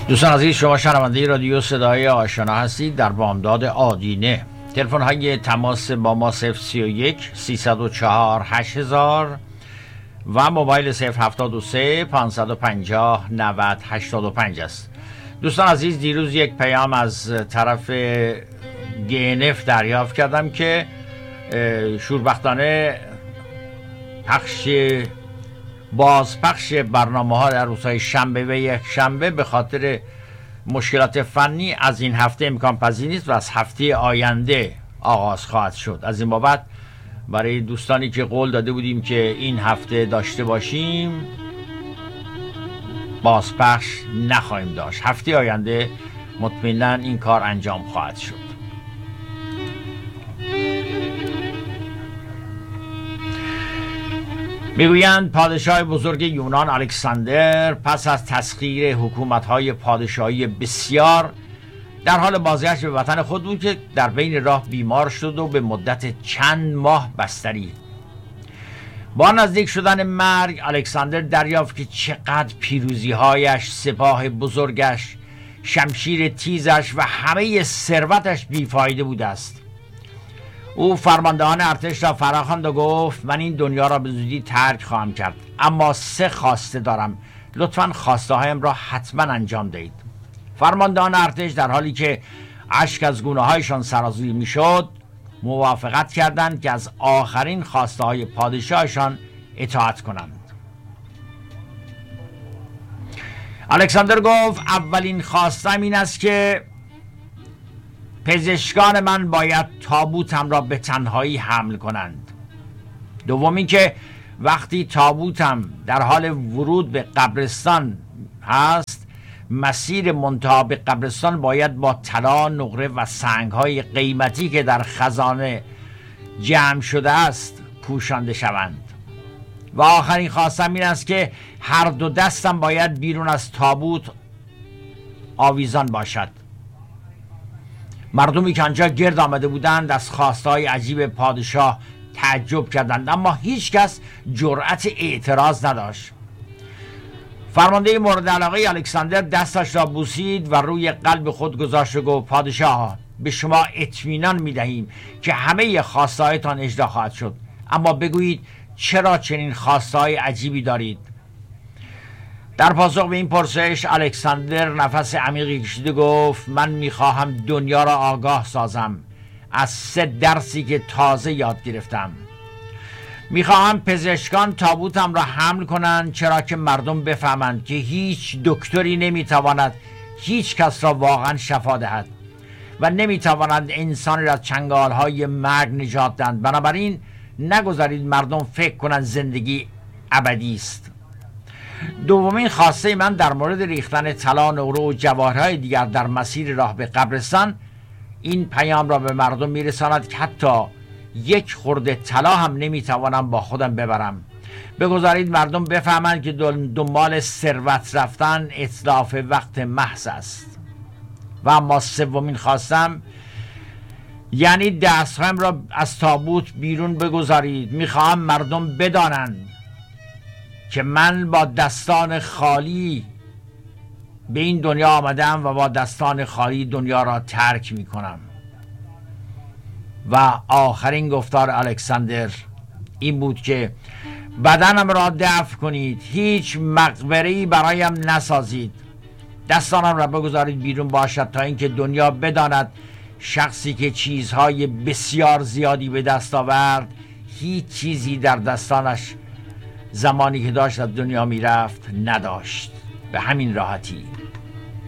دوستان عزیز، شما شنونده رادیو صدای آشنا هستید در بامداد آدینه. تلفن های تماس با ما 031 304 8000 و موبایل 073 550 90 85 است. دوستان عزیز، دیروز یک پیام از طرف گینف دریافت کردم که شوربختانه بازپخش برنامه ها در روزهای شنبه و یک شنبه به خاطر مشکلات فنی از این هفته امکان پذیر نیست و از هفته آینده آغاز خواهد شد. از این بابت برای دوستانی که قول داده بودیم که این هفته داشته باشیم بازپخش نخواهیم داشت. هفته آینده مطمئنا این کار انجام خواهد شد. میگویند پادشاه بزرگ یونان الکساندر پس از تسخیر حکومت‌های پادشاهی بسیار در حال بازگشت به وطن خود بود که در بین راه بیمار شد و به مدت چند ماه بستری. با نزدیک شدن مرگ الکساندر دریافت که چقدر پیروزی‌هایش، سپاه بزرگش، شمشیر تیزش و همه ثروتش بیفایده بوده است. او فرماندهان ارتش را فراخواند و گفت من این دنیا را به زودی ترک خواهم کرد، اما 3 خواسته دارم، لطفاً خواسته هایم را حتما انجام دهید. فرماندهان ارتش در حالی که اشک از گونه هایشان سرازیر می شد موافقت کردند که از آخرین خواسته های پادشاهشان اطاعت کنند. الکساندر گفت اولین خواستم این است که پزشکان من باید تابوتم را به تنهایی حمل کنند. دومی که وقتی تابوتم در حال ورود به قبرستان هست، مسیر منتهی به قبرستان باید با طلا، نقره و سنگ‌های قیمتی که در خزانه جمع شده است پوشانده شوند. و آخرین خواستم این است که هر دو دستم باید بیرون از تابوت آویزان باشد. مردمی که آنجا گرد آمده بودند از خواستهای عجیب پادشاه تعجب کردند، اما هیچ کس جرأت اعتراض نداشت. فرمانده مورد علاقه الکساندر دستش را بوسید و روی قلب خود گذاشت و گفت پادشاه، به شما اطمینان می‌دهیم که همه خواستهایتان اجرا خواهد شد، اما بگویید چرا چنین خواستهای عجیبی دارید؟ در پاسخ به این پرسش الکساندر نفس عمیقی کشید و گفت من میخواهم دنیا را آگاه سازم از 3 درسی که تازه یاد گرفتم. میخواهم پزشکان تابوتم را حمل کنند، چرا که مردم بفهمند که هیچ دکتری نمیتواند هیچ کس را واقعا شفا دهد و نمیتوانند انسانی را از چنگالهای مرگ نجات دهند. بنابراین نگذارید مردم فکر کنند زندگی ابدی است. دومین خواسته من در مورد ریختن طلا، نقره و جواهرهای دیگر در مسیر راه به قبرستان این پیام را به مردم میرساند که حتی 1 خرده طلا هم نمیتوانم با خودم ببرم. بگذارید مردم بفهمند که دنبال ثروت رفتن اتلاف وقت محض است. و اما 3مین خواستم یعنی دستهایم را از تابوت بیرون بگذارید. میخواهم مردم بدانند که من با دستان خالی به این دنیا آمدم و با دستان خالی دنیا را ترک می کنم. و آخرین گفتار الکساندر این بود که بدنم را دفن کنید، هیچ مقبره‌ای برایم نسازید، دستانم را بگذارید بیرون باشد تا اینکه دنیا بداند شخصی که چیزهای بسیار زیادی به دست آورد هیچ چیزی در دستانش زمانی که داشت از دنیا میرفت نداشت. به همین راحتی.